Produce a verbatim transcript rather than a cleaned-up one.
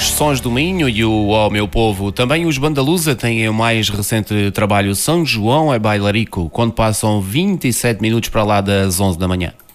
os Sons do Minho e o Oh Meu Povo. Também os Bandalusa têm o mais recente trabalho São João é Bailarico, quando passam vinte e sete minutos para lá das onze da manhã.